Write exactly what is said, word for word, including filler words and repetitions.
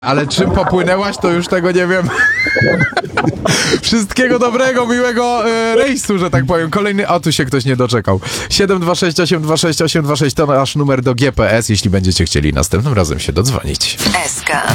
Ale czym popłynęłaś, to już tego nie wiem. Wszystkiego dobrego, miłego e, rejsu, że tak powiem. Kolejny, o tu się ktoś nie doczekał. siedem dwa sześć osiem dwa sześć osiem dwa sześć to nasz numer do G P S, jeśli będziecie chcieli następnym razem się dodzwonić. S K.